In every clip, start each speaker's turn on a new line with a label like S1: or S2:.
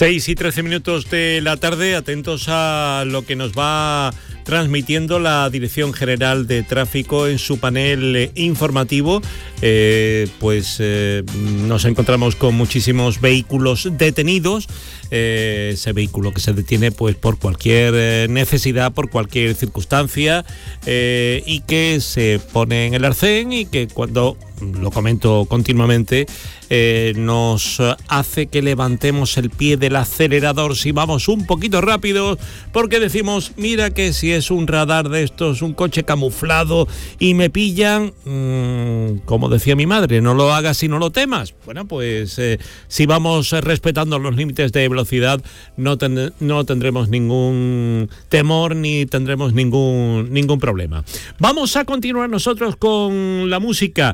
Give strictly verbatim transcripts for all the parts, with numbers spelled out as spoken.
S1: seis y trece minutos de la tarde, atentos a lo que nos va transmitiendo la Dirección General de Tráfico en su panel eh, informativo. Eh, pues eh, nos encontramos con muchísimos vehículos detenidos, eh, ese vehículo que se detiene pues por cualquier eh, necesidad, por cualquier circunstancia, eh, y que se pone en el arcén y que cuando, lo comento continuamente, eh, nos hace que levantemos el pie del acelerador si vamos un poquito rápido, porque decimos, mira que si es un radar de estos, un coche camuflado y me pillan, mmm, como decía mi madre, no lo hagas y no lo temas. Bueno, pues eh, si vamos eh, respetando los límites de velocidad, no, ten, no tendremos ningún temor ni tendremos ningún, ningún problema. Vamos a continuar nosotros con la música.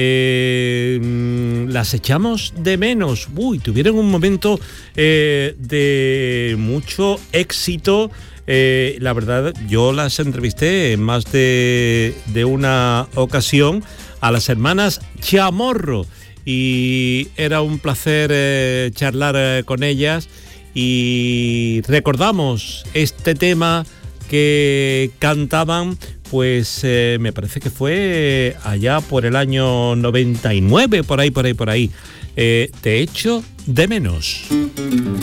S1: Eh, las echamos de menos. Uy, tuvieron un momento eh, de mucho éxito. Eh, la verdad, yo las entrevisté en más de, de una ocasión a las hermanas Chamorro y era un placer eh, charlar eh, con ellas, y recordamos este tema que cantaban, pues eh, me parece que fue allá por el año noventa y nueve, por ahí, por ahí, por ahí. Eh, te echo de menos.